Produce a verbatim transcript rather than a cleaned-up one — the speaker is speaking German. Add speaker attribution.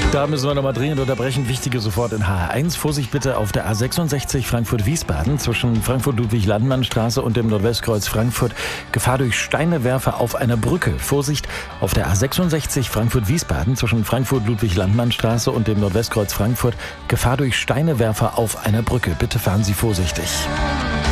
Speaker 1: Da müssen wir nochmal dringend unterbrechen. Wichtige sofort in H R eins. Vorsicht bitte auf der A sechsundsechzig Frankfurt-Wiesbaden zwischen Frankfurt-Ludwig-Landmann-Straße und dem Nordwestkreuz Frankfurt. Gefahr durch Steinewerfer auf einer Brücke. Vorsicht auf der A sechsundsechzig Frankfurt-Wiesbaden zwischen Frankfurt-Ludwig-Landmann-Straße und dem Nordwestkreuz Frankfurt. Gefahr durch Steinewerfer auf einer Brücke. Bitte fahren Sie vorsichtig.